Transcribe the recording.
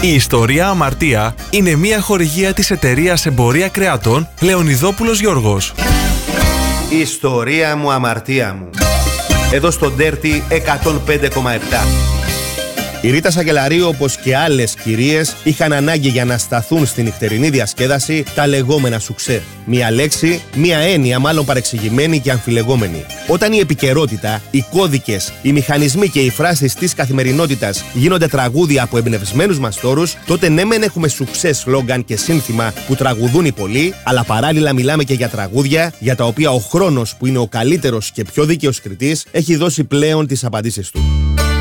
Η ιστορία Αμαρτία είναι μια χορηγία της εταιρείας εμπορία κρεατών Λεωνιδόπουλος Γιώργος. Η ιστορία μου, αμαρτία μου. Εδώ στο Dirty 105,7. Η Ρίτα Σακελαρίου, όπως και άλλες κυρίες, είχαν ανάγκη για να σταθούν στη νυχτερινή διασκέδαση τα λεγόμενα σουξέ. Μία λέξη, μία έννοια μάλλον παρεξηγημένη και αμφιλεγόμενη. Όταν η επικαιρότητα, οι κώδικες, οι μηχανισμοί και οι φράσεις της καθημερινότητας γίνονται τραγούδια από εμπνευσμένους μαστόρους, τότε ναι μεν έχουμε σουξέ σλόγγαν και σύνθημα που τραγουδούν οι πολλοί, αλλά παράλληλα μιλάμε και για τραγούδια για τα οποία ο χρόνος, που είναι ο καλύτερος και πιο δίκαιος κριτής, έχει δώσει πλέον τις απαντήσεις του.